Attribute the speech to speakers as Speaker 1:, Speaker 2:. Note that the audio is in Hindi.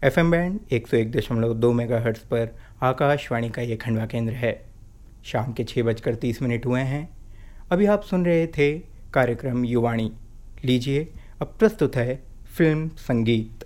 Speaker 1: एफएम बैंड 101.2 मेगाहर्ट्ज़ पर आकाशवाणी का ये खंडवा केंद्र है। शाम के 6:30 हुए हैं। अभी आप सुन रहे थे कार्यक्रम युवाणी। लीजिए अब प्रस्तुत है फिल्म संगीत।